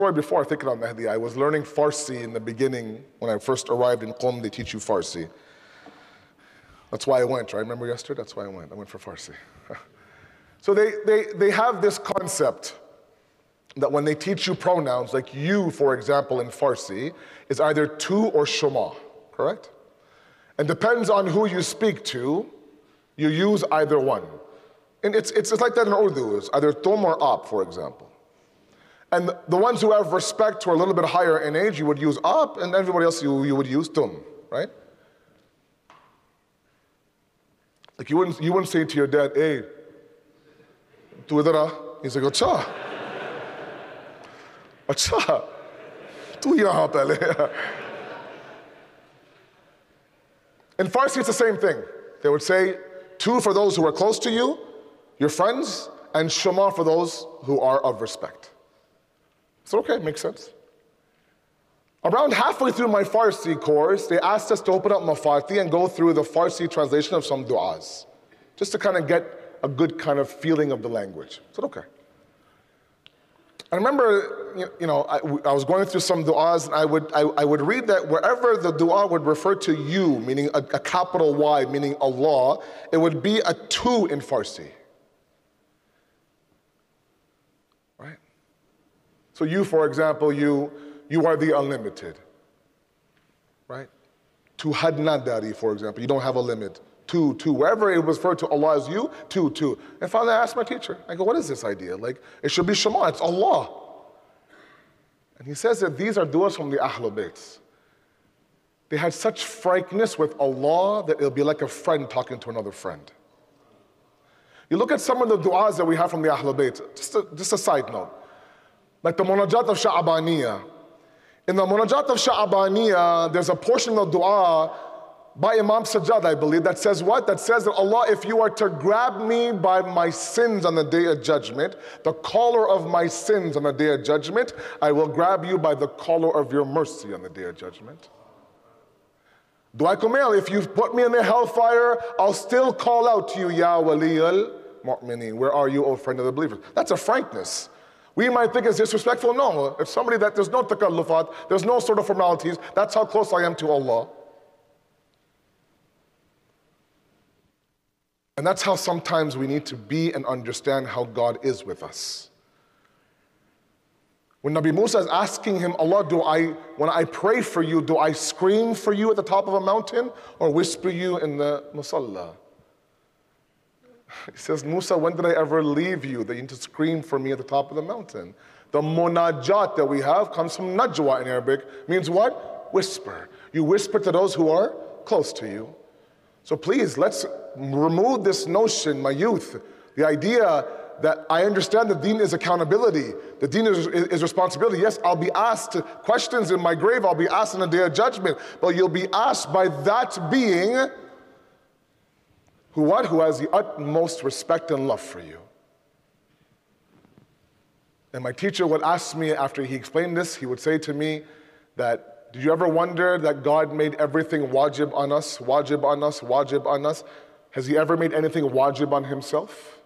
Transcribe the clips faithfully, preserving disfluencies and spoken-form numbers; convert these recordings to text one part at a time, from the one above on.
story before I think about Mahdi. I was learning Farsi in the beginning. When I first arrived in Qom, they teach you Farsi. That's why I went, right? Remember yesterday? That's why I went. I went for Farsi. So they, they, they have this concept that when they teach you pronouns, like you, for example, in Farsi, is either tu or shuma, correct? And depends on who you speak to, you use either one. And it's, it's, it's like that in Urdu, it's either tum or ap, for example. And the ones who have respect, who are a little bit higher in age, you would use ap, and everybody else you, you would use tum, right? Like you wouldn't, you wouldn't say to your dad, hey, tu idara? He's like, acha. Acha. Tu yahan pehle. In Farsi, it's the same thing. They would say, tu for those who are close to you, your friends, and shema for those who are of respect. So okay, makes sense. Around halfway through my Farsi course, they asked us to open up Mafati and go through the Farsi translation of some du'as, just to kind of get a good kind of feeling of the language. I said, okay. I remember, you know, I, I was going through some du'as, and I would, I, I would read that wherever the du'a would refer to you, meaning a, a capital Y, meaning Allah, it would be a tu in Farsi. Right? So you, for example, you, you are the unlimited. Right? Tu had nadari, for example, you don't have a limit. Tu, tu, wherever it was referred to Allah as you, tu, tu. And finally I asked my teacher, I go, what is this idea? Like, it should be Shema, it's Allah. And he says that these are du'as from the Ahlul Bayt. They had such frankness with Allah that it'll be like a friend talking to another friend. You look at some of the du'as that we have from the Ahlul Bayt, just a, just a side note. Like the Munajat of Sha'abaniyah. In the Munajat of Sha'abaniyah, there's a portion of du'a by Imam Sajjad, I believe, that says what? That says that Allah, if you are to grab me by my sins on the day of judgment, the collar of my sins on the day of judgment, I will grab you by the collar of your mercy on the day of judgment. Dua Kumail, if you put me in the hellfire, I'll still call out to you, Ya Wali al-Mu'mineen, where are you, O friend of the believers? That's a frankness. We might think it's disrespectful. No, if somebody that there's no takallufat, there's no sort of formalities, that's how close I am to Allah. And that's how sometimes we need to be and understand how God is with us. When Nabi Musa is asking him, Allah, do I, when I pray for you, do I scream for you at the top of a mountain or whisper you in the musalla? He says, Musa, when did I ever leave you that you need to scream for me at the top of the mountain? The munajat that we have comes from najwa in Arabic, means what? Whisper. You whisper to those who are close to you. So please, let's remove this notion, my youth, the idea that I understand the deen is accountability, the deen is, is responsibility. Yes, I'll be asked questions in my grave, I'll be asked in the day of judgment, but you'll be asked by that being who what? Who has the utmost respect and love for you. And my teacher would ask me after he explained this, he would say to me that, did you ever wonder that God made everything wajib on us, wajib on us, wajib on us? Has he ever made anything wajib on himself?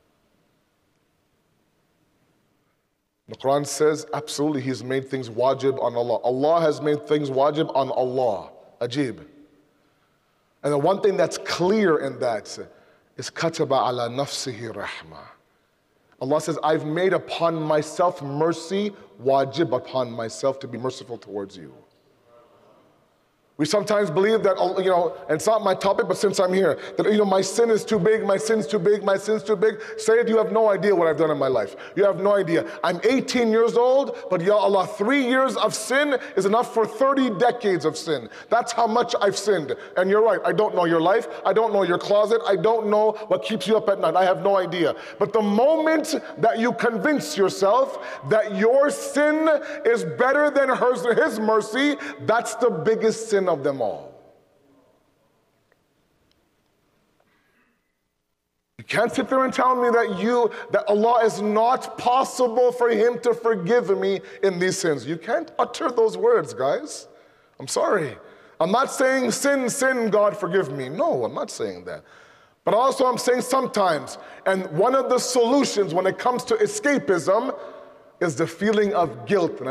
The Quran says, absolutely, he's made things wajib on Allah. Allah has made things wajib on Allah. Ajib. And the one thing that's clear in that is kataba ala nafsihi rahmah. Allah says, I've made upon myself mercy, wajib upon myself to be merciful towards you. We sometimes believe that, you know, and it's not my topic, but since I'm here, that, you know, my sin is too big, my sin's too big, my sin's too big. Say it, you have no idea what I've done in my life. You have no idea. I'm eighteen years old, but ya Allah, three years of sin is enough for thirty decades of sin. That's how much I've sinned. And you're right, I don't know your life, I don't know your closet, I don't know what keeps you up at night, I have no idea. But the moment that you convince yourself that your sin is better than hers, his mercy, that's the biggest sin of them all. You can't sit there and tell me that you, that Allah is not possible for him to forgive me in these sins. You can't utter those words, guys. I'm sorry. I'm not saying sin, sin, God forgive me. No, I'm not saying that. But also I'm saying sometimes, and one of the solutions when it comes to escapism is the feeling of guilt. And